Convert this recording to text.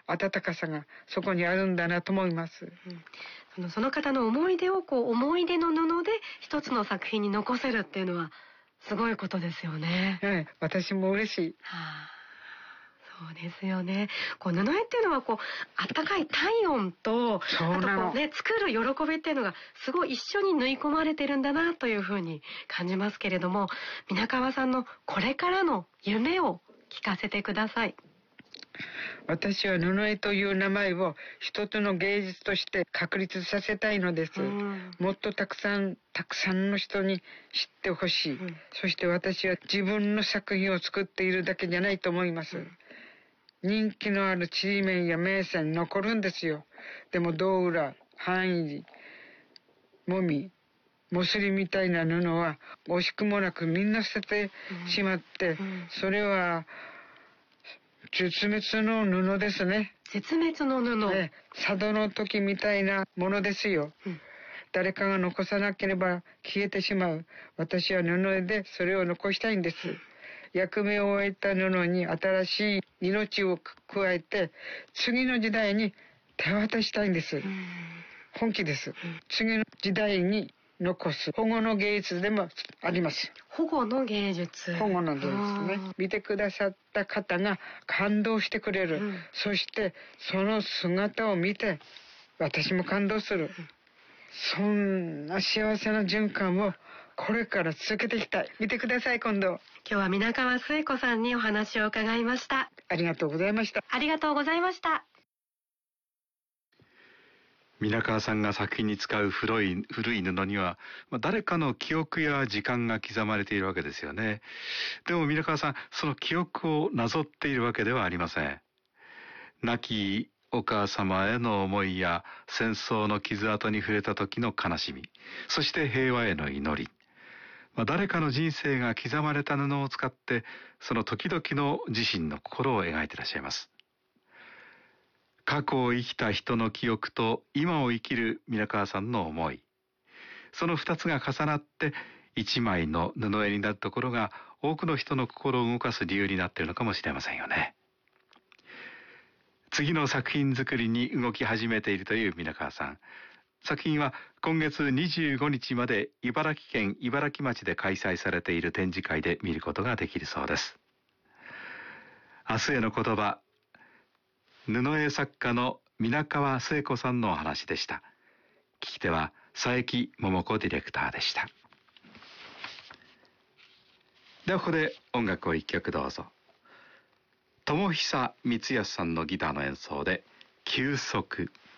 温かさがそこにあるんだなと思います。 その方の思い出を思い出の布で一つの作品に残せるっていうのはすごいことですよね。 私も嬉しい。 そうですよね。布絵っていうのは温かい体温と、あと作る喜びっていうのがすごい一緒に縫い込まれてるんだなというふうに感じますけれども、皆川さんのこれからの夢を聞かせてください。 私は布絵という名前を一つの芸術として確立させたいのです。もっとたくさんの人に知ってほしい。そして私は自分の作品を作っているだけじゃないと思います。人気のあるちりめんや名線残るんですよ。でも胴裏、範囲、もみ、モスリみたいな布は惜しくもなくみんな捨ててしまって、それは絶滅の布ですね。 絶滅の布。 佐渡の時みたいなものですよ。誰かが残さなければ消えてしまう。私は布絵でそれを残したいんです。役目を終えた布に新しい命を加えて、次の時代に手渡したいんです。本気です。次の時代に残す保護の芸術でもあります。 保護の芸術。 保護の芸術ね。見てくださった方が感動してくれる。そしてその姿を見て私も感動する。そんな幸せな循環をこれから続けていきたい。見てください、今度。 今日は皆川末子さんにお話を伺いました。 ありがとうございました。 ありがとうございました。 皆川さんが作品に使う古い布には、誰かの記憶や時間が刻まれているわけですよね。でも皆川さん、その記憶をなぞっているわけではありません。亡きお母様への思いや戦争の傷跡に触れた時の悲しみ、そして平和への祈り。誰かの人生が刻まれた布を使って、その時々の自身の心を描いていらっしゃいます。過去を生きた人の記憶と今を生きる皆川さんの思い。その二つが重なって一枚の布絵になるところが多くの人の心を動かす理由になっているのかもしれませんよね。次の作品作りに動き始めているという皆川さん。作品は今月25日まで茨城県茨城町で開催されている展示会で見ることができるそうです。明日への言葉、布絵作家の皆川末子さんのお話でした。聞き手は佐伯桃子ディレクターでした。ではここで音楽を一曲どうぞ。友久光康さんのギターの演奏で休息。